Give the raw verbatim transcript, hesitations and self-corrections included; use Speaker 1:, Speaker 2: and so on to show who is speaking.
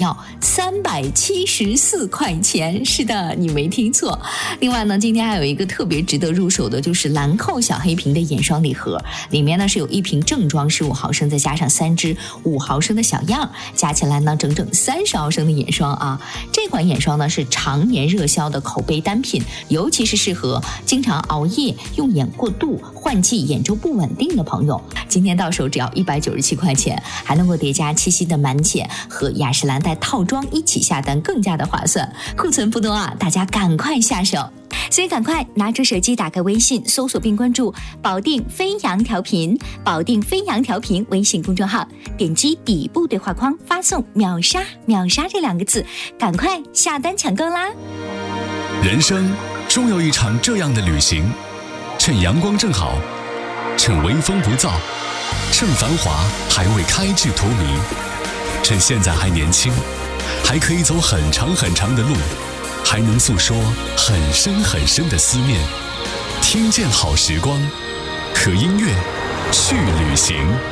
Speaker 1: 要三百七十四块钱。是的，你没听错。另外呢，今天还有一个特别值得入手的，就是兰蔻小黑瓶的眼霜礼盒，里面呢是有一瓶正装十五毫升，再加上三支五毫升的小样，加起来呢整整三十毫升的眼霜啊。这款眼霜呢是常年热销的口碑单品，尤其是适合经常熬夜、用眼过度、换季眼周不稳定的朋友。今天到手只要一百九十七块钱，还能够叠加七夕的满减和雅诗兰黛套装一起下单，更加的划算。库存不多啊，大家赶快下手。
Speaker 2: 所以赶快拿出手机，打开微信，搜索并关注保定飞扬调频，保定飞扬调频微信公众号，点击底部对话框发送秒杀秒杀这两个字，赶快下单抢购啦。
Speaker 3: 人生终有一场这样的旅行，趁阳光正好，趁微风不燥，趁繁华还未开至荼蘼，趁现在还年轻，还可以走很长很长的路，还能诉说很深很深的思念。听见好时光，和音乐去旅行。